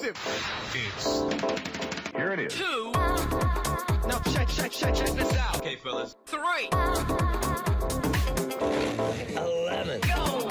Here it is. 2. Now check this out. Okay, fellas. 3. 11. Go!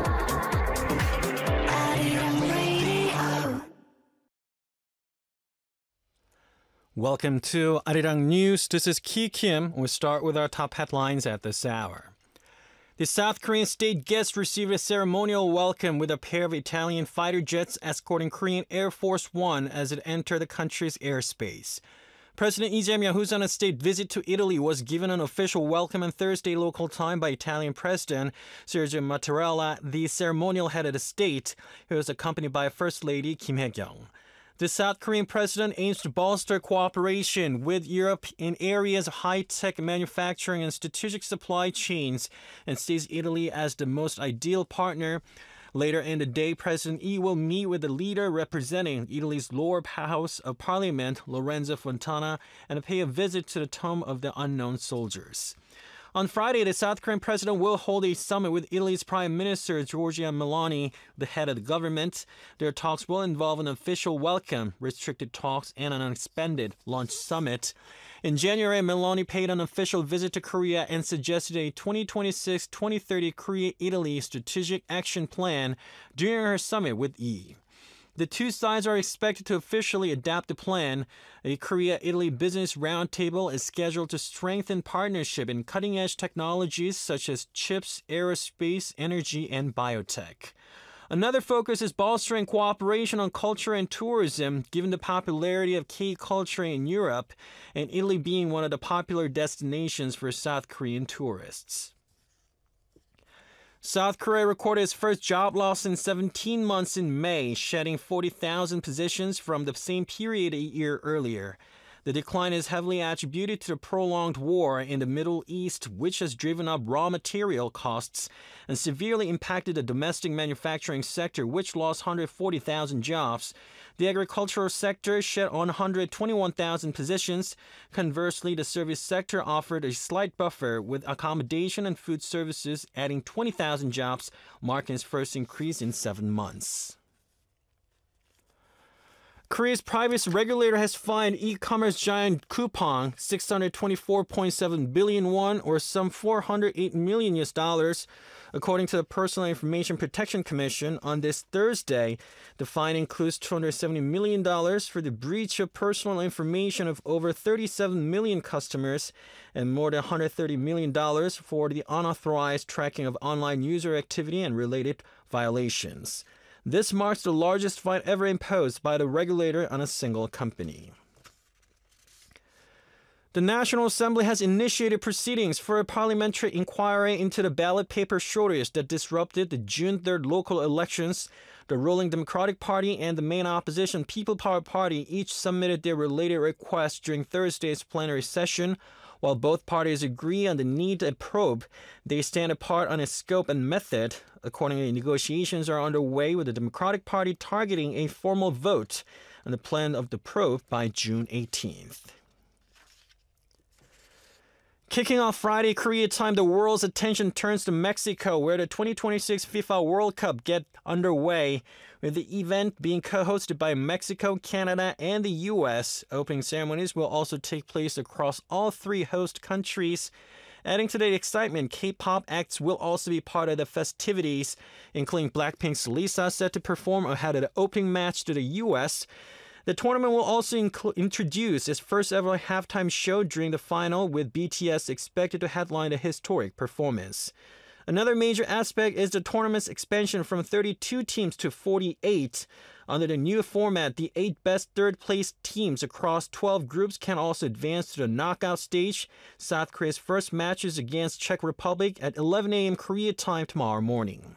Welcome to Arirang News. This is Ki Kim. We'll start with our top headlines at this hour. The South Korean state guest received a ceremonial welcome with a pair of Italian fighter jets escorting Korean Air Force One as it entered the country's airspace. President Lee Jae-myung, who's on a state visit to Italy, was given an official welcome on Thursday local time by Italian President Sergio Mattarella, the ceremonial head of the state, who was accompanied by First Lady Kim Hae-kyung. The South Korean president aims to bolster cooperation with Europe in areas of high-tech manufacturing and strategic supply chains and sees Italy as the most ideal partner. Later in the day, President Lee will meet with the leader representing Italy's lower house of parliament, Lorenzo Fontana, and pay a visit to the Tomb of the Unknown Soldiers. On Friday, the South Korean president will hold a summit with Italy's Prime Minister Giorgia Meloni, the head of the government. Their talks will involve an official welcome, restricted talks, and an expanded lunch summit. In January, Meloni paid an official visit to Korea and suggested a 2026-2030 Korea-Italy strategic action plan during her summit with Lee. The two sides are expected to officially adopt the plan. A Korea-Italy business roundtable is scheduled to strengthen partnership in cutting-edge technologies such as chips, aerospace, energy, and biotech. Another focus is bolstering cooperation on culture and tourism, given the popularity of K-culture in Europe, and Italy being one of the popular destinations for South Korean tourists. South Korea recorded its first job loss in 17 months in May, shedding 40,000 positions from the same period a year earlier. The decline is heavily attributed to the prolonged war in the Middle East, which has driven up raw material costs and severely impacted the domestic manufacturing sector, which lost 140,000 jobs. The agricultural sector shed 121,000 positions. Conversely, the service sector offered a slight buffer, with accommodation and food services adding 20,000 jobs, marking its first increase in 7 months. Korea's privacy regulator has fined e-commerce giant Coupang 624.7 billion won, or some $408 million, according to the Personal Information Protection Commission. On this Thursday, the fine includes $270 million for the breach of personal information of over 37 million customers and more than $130 million for the unauthorized tracking of online user activity and related violations. This marks the largest fine ever imposed by the regulator on a single company. The National Assembly has initiated proceedings for a parliamentary inquiry into the ballot paper shortage that disrupted the June 3rd local elections. The ruling Democratic Party and the main opposition People Power Party each submitted their related requests during Thursday's plenary session. While both parties agree on the need to probe, they stand apart on its scope and method. Accordingly, negotiations are underway, with the Democratic Party targeting a formal vote on the plan of the probe by June 18th. Kicking off Friday, Korea time, the world's attention turns to Mexico, where the 2026 FIFA World Cup gets underway, with the event being co-hosted by Mexico, Canada, and the U.S. Opening ceremonies will also take place across all three host countries. Adding to the excitement, K-pop acts will also be part of the festivities, including Blackpink's Lisa, set to perform ahead of the opening match to the U.S. The tournament will also introduce its first ever halftime show during the final, with BTS expected to headline the historic performance. Another major aspect is the tournament's expansion from 32 teams to 48. Under the new format, the 8 best third-place teams across 12 groups can also advance to the knockout stage. South Korea's first match is against Czech Republic at 11 a.m. Korea time tomorrow morning.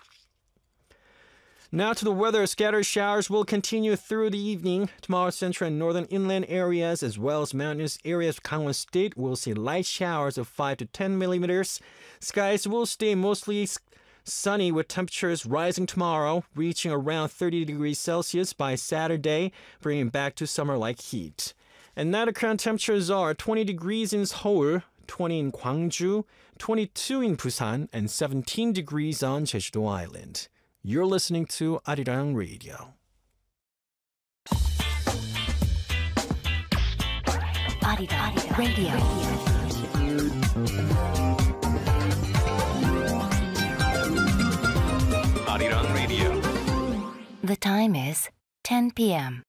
Now to the weather. Scattered showers will continue through the evening. Tomorrow, central and northern inland areas, as well as mountainous areas of Gangwon State, will see light showers of 5 to 10 millimeters. Skies will stay mostly sunny, with temperatures rising tomorrow, reaching around 30 degrees Celsius by Saturday, bringing back to summer-like heat. And now the current temperatures are 20 degrees in Seoul, 20 in Gwangju, 22 in Busan, and 17 degrees on Jeju-do Island. You're listening to Arirang Radio. Arirang Radio. Arirang Radio. The time is 10 p.m.